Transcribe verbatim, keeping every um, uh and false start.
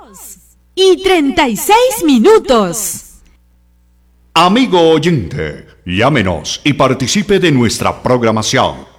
Y treinta y seis minutos. Amigo oyente, llámenos y participe de nuestra programación.